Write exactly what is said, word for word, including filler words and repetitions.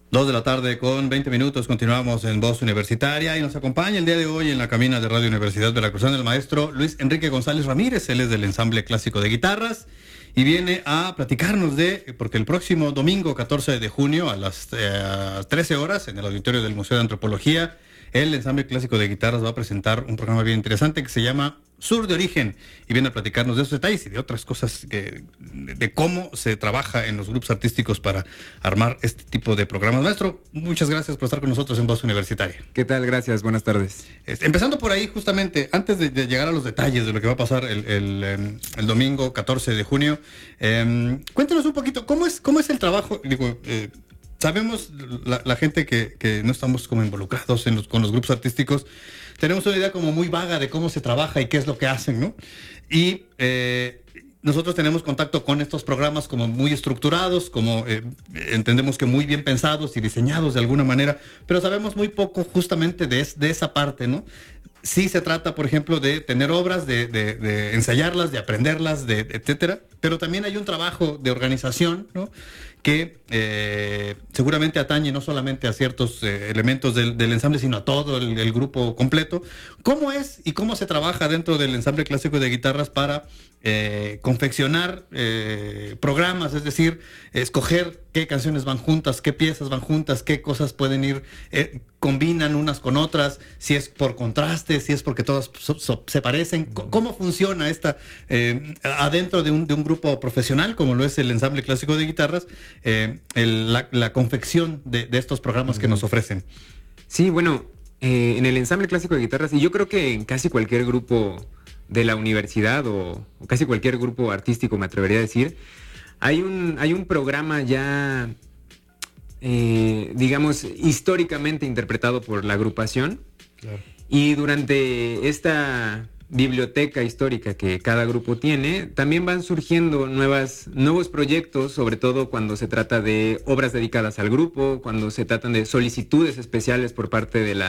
Dos de la tarde con veinte minutos, continuamos en Voz Universitaria y nos acompaña el día de hoy en la cabina de Radio Universidad Veracruzana el maestro Luis Enrique González Ramírez. Él es del Ensamble Clásico de Guitarras y viene a platicarnos de, porque el próximo domingo catorce de junio a las eh, trece horas en el auditorio del Museo de Antropología, el Ensamble Clásico de Guitarras va a presentar un programa bien interesante que se llama Sur de Origen y viene a platicarnos de esos detalles y de otras cosas, eh, de, de cómo se trabaja en los grupos artísticos para armar este tipo de programas. Maestro, muchas gracias por estar con nosotros en Voz Universitaria. ¿Qué tal? Gracias, buenas tardes. Este, empezando por ahí, justamente, antes de, de llegar a los detalles de lo que va a pasar el, el, el, el domingo catorce de junio, eh, cuéntanos un poquito, ¿cómo es, cómo es el trabajo? Digo, eh, sabemos la, la gente que, que no estamos como involucrados en los, con los grupos artísticos, tenemos una idea como muy vaga de cómo se trabaja y qué es lo que hacen, ¿no? Y eh, nosotros tenemos contacto con estos programas como muy estructurados, como eh, entendemos que muy bien pensados y diseñados de alguna manera, pero sabemos muy poco justamente de, es, de esa parte, ¿no? Sí se trata, por ejemplo, de tener obras, de, de, de ensayarlas, de aprenderlas, de, etcétera, pero también hay un trabajo de organización, ¿no? que eh, seguramente atañe no solamente a ciertos eh, elementos del, del ensamble, sino a todo el, el grupo completo. ¿Cómo es y cómo se trabaja dentro del Ensamble Clásico de Guitarras para eh, confeccionar eh, programas? Es decir, escoger qué canciones van juntas, qué piezas van juntas, qué cosas pueden ir, eh, combinan unas con otras, si es por contraste, si es porque todas so, so, se parecen. ¿Cómo funciona esta eh, adentro de un, de un grupo profesional como lo es el Ensamble Clásico de Guitarras? Eh, el, la, la confección de, de estos programas que nos ofrecen. Sí, bueno, eh, en el Ensamble Clásico de Guitarras, y yo creo que en casi cualquier grupo de la universidad o, o casi cualquier grupo artístico, me atrevería a decir, hay un, hay un programa ya, eh, digamos, históricamente interpretado por la agrupación. Claro. Y durante esta biblioteca histórica que cada grupo tiene, también van surgiendo nuevas, nuevos proyectos, sobre todo cuando se trata de obras dedicadas al grupo, cuando se tratan de solicitudes especiales por parte de la